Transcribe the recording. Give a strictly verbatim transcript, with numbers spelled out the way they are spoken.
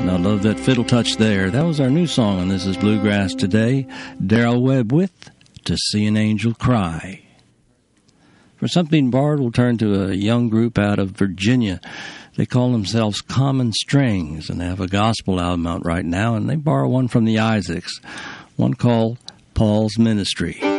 I love that fiddle touch there. That was our new song on This Is Bluegrass Today. Darrell Webb with To See an Angel Cry. For Something Barred, we'll turn to a young group out of Virginia. They call themselves Common Strings, and they have a gospel album out right now, and they borrow one from the Isaacs, one called Paul's Ministry.